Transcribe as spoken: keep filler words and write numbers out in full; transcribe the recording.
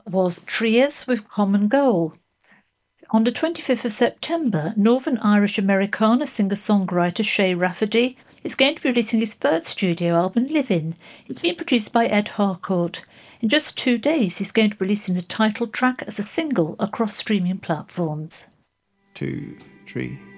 was Triers with Common Goal. On the twenty-fifth of September, Northern Irish Americana singer-songwriter Shay Rafferty is going to be releasing his third studio album, Livin'. It's been produced by Ed Harcourt. In just two days, he's going to be releasing the title track as a single across streaming platforms. Two, three...